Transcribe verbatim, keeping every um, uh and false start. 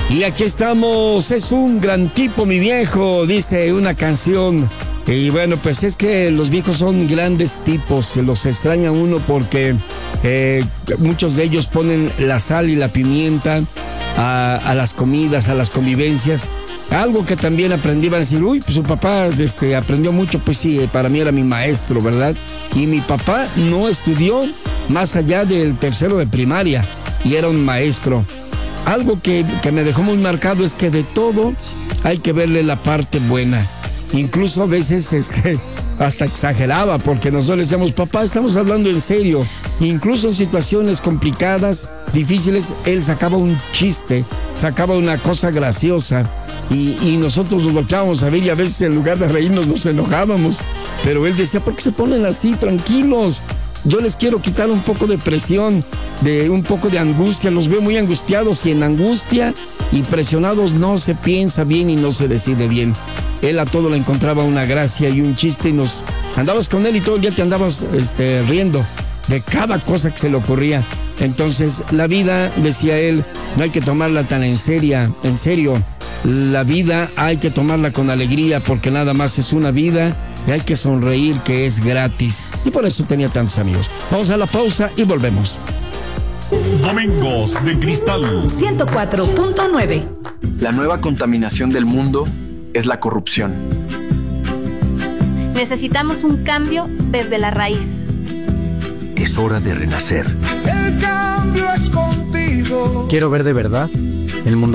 Y aquí estamos, es un gran tipo mi viejo, dice una canción. Y bueno, pues es que los viejos son grandes tipos, se los extraña uno porque eh, muchos de ellos ponen la sal y la pimienta a, a las comidas, a las convivencias. Algo que también aprendí, van a decir, uy, pues su papá este, aprendió mucho, pues sí, para mí era mi maestro, ¿verdad? Y mi papá no estudió más allá del tercero de primaria y era un maestro. Algo que, que me dejó muy marcado es que de todo hay que verle la parte buena. Incluso a veces este, hasta exageraba, porque nosotros decíamos, papá, estamos hablando en serio. Incluso en situaciones complicadas, difíciles, él sacaba un chiste, sacaba una cosa graciosa. Y, y nosotros nos volteábamos a ver y a veces en lugar de reírnos nos enojábamos. Pero él decía, ¿por qué se ponen así, tranquilos? Yo les quiero quitar un poco de presión, de un poco de angustia. Los veo muy angustiados y en angustia y presionados no se piensa bien y no se decide bien. Él a todo le encontraba una gracia y un chiste y nos andabas con él y todo el día te andabas este, riendo de cada cosa que se le ocurría. Entonces la vida, decía él, no hay que tomarla tan en serio, en serio. La vida hay que tomarla con alegría porque nada más es una vida y hay que sonreír, que es gratis. Y por eso tenía tantos amigos. Vamos a la pausa y volvemos. Domingos de Cristal ciento cuatro punto nueve. La nueva contaminación del mundo es la corrupción. Necesitamos un cambio desde la raíz. Es hora de renacer. El cambio es contigo. Quiero ver de verdad el mundo